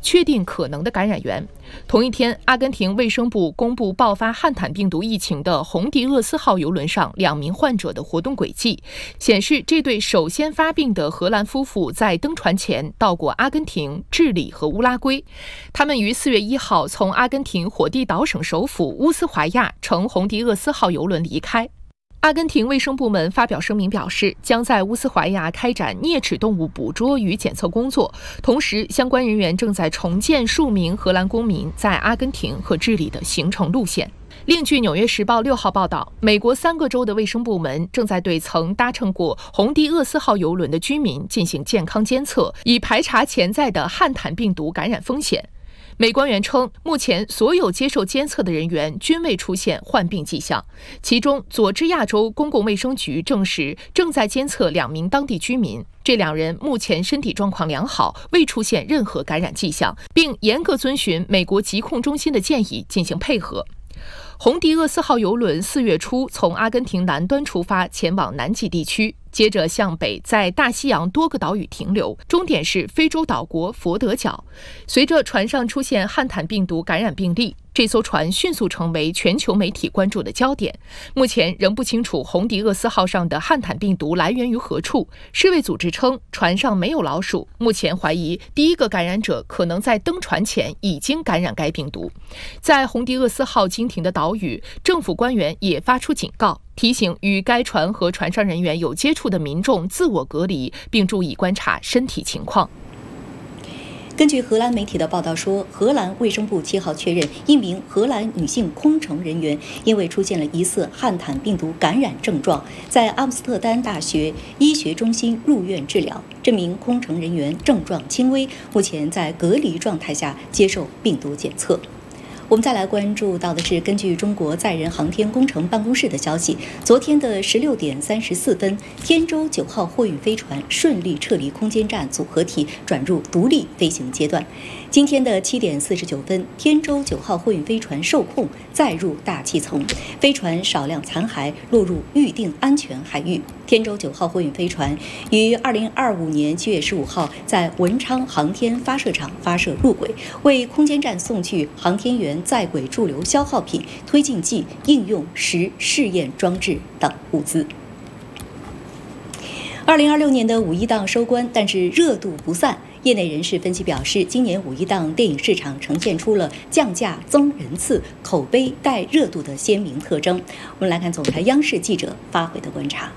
确定可能的感染源。同一天，阿根廷卫生部公布爆发汉坦病毒疫情的红迪厄斯号邮轮上2名患者的活动轨迹，显示这对首先发病的荷兰夫妇在登船前到过阿根廷、智利和乌拉圭。他们于4月1号从阿根廷火地岛省首府乌斯怀亚乘红迪厄斯号邮轮离开。阿根廷卫生部门发表声明表示，将在乌斯怀亚开展啮齿动物捕捉与检测工作，同时相关人员正在重建数名荷兰公民在阿根廷和智利的行程路线。另据《纽约时报》6号报道，美国3个州的卫生部门正在对曾搭乘过红迪厄斯号邮轮的居民进行健康监测，以排查潜在的汉坦病毒感染风险。美官员称，目前所有接受监测的人员均未出现患病迹象，其中佐治亚州公共卫生局证实正在监测2名当地居民，这2人目前身体状况良好，未出现任何感染迹象，并严格遵循美国疾控中心的建议进行配合。红迪厄斯号邮轮4月初从阿根廷南端出发，前往南极地区，接着向北在大西洋多个岛屿停留，终点是非洲岛国佛得角。随着船上出现汉坦病毒感染病例，这艘船迅速成为全球媒体关注的焦点。目前仍不清楚红迪厄斯号上的汉坦病毒来源于何处。世卫组织称，船上没有老鼠，目前怀疑第一个感染者可能在登船前已经感染该病毒。在红迪厄斯号经停的岛屿，政府官员也发出警告，提醒与该船和船上人员有接触的民众自我隔离，并注意观察身体情况。 根据荷兰媒体的报道说，荷兰卫生部7号确认，一名荷兰女性空乘人员因为出现了疑似汉坦病毒感染症状，在阿姆斯特丹大学医学中心入院治疗。这名空乘人员症状轻微，目前在隔离状态下接受病毒检测。我们再来关注到的是，根据中国载人航天工程办公室的消息，昨天的16点34分，天舟9号货运飞船顺利撤离空间站组合体，转入独立飞行阶段。今天的7点49分，天舟9号货运飞船受控，载入大气层，飞船少量残骸落入预定安全海域。天舟9号货运飞船于2025年7月15号在文昌航天发射场发射入轨，为空间站送去航天员在轨驻留消耗品、推进剂、应用实试验装置等物资。2026年的5一档收官，但是热度不散。业内人士分析表示，今年5一档电影市场呈现出了降价增人次、口碑带热度的鲜明特征。我们来看总台央视记者发回的观察。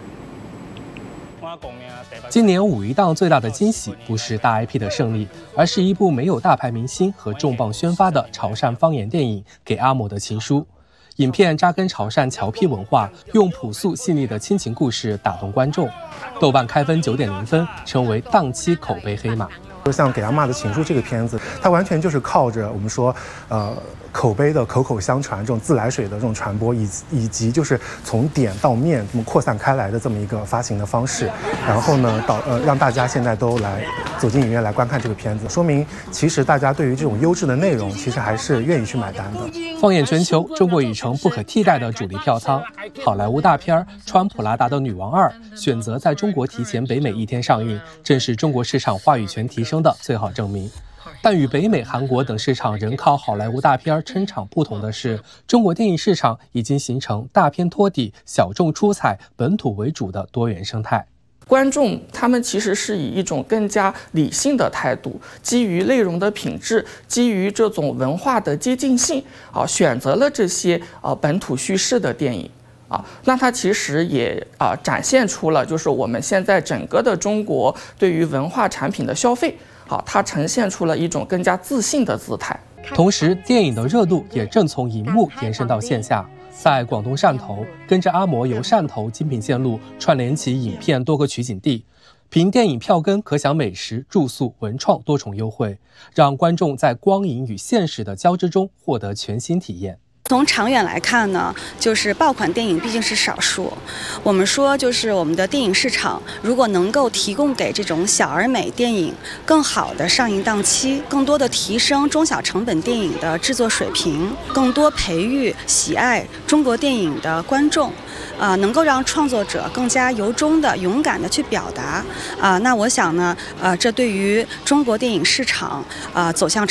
今年5一档最大的惊喜不是大 IP 的胜利，而是一部没有大牌明星和重磅宣发的潮汕方言电影《给阿嬷的情书》。影片扎根潮汕侨批文化，用朴素细腻的亲情故事打动观众。豆瓣开分9.0分，成为档期口碑黑马。 就像《给阿嬷的情书》这个片子，它完全就是靠着我们说，口碑的口口相传，这种自来水的这种传播，以及就是从点到面这么扩散开来的这么一个发行的方式，然后呢，让大家现在都来走进影院来观看这个片子，说明其实大家对于这种优质的内容，其实还是愿意去买单的。 放眼全球，中国已成不可替代的主力票仓。好莱坞大片《穿普拉达的女王2》选择在中国提前北美1天上映，正是中国市场话语权提升的最好证明。但与北美、韩国等市场仍靠好莱坞大片撑场不同的是，中国电影市场已经形成大片托底、小众出彩、本土为主的多元生态。 观众他们其实是以一种更加理性的态度，基于内容的品质，基于这种文化的接近性选择了这些本土叙事的电影。那它其实也展现出了就是我们现在整个的中国对于文化产品的消费，它呈现出了一种更加自信的姿态。 同时，电影的热度也正从荧幕延伸到线下。在广东汕头，跟着阿嬷游汕头精品线路，串联起影片多个取景地，凭电影票根可享美食、住宿、文创多重优惠，让观众在光影与现实的交织中获得全新体验。 从长远来看呢，就是爆款电影毕竟是少数。我们说，就是我们的电影市场，如果能够提供给这种小而美电影更好的上映档期，更多的提升中小成本电影的制作水平，更多培育喜爱中国电影的观众，能够让创作者更加由衷的、勇敢的去表达，那我想呢，这对于中国电影市场走向